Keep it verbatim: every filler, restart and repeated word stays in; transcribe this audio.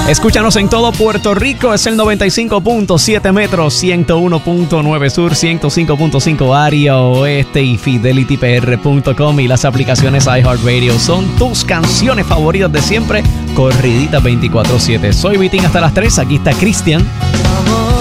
Escúchanos en todo Puerto Rico, es el noventa y cinco punto siete metros, ciento uno punto nueve sur, ciento cinco punto cinco área oeste y fidelity p r punto com y las aplicaciones iHeartRadio. Son tus canciones favoritas de siempre, corriditas veinticuatro siete. Soy Vitín hasta las tres, aquí está Cristian.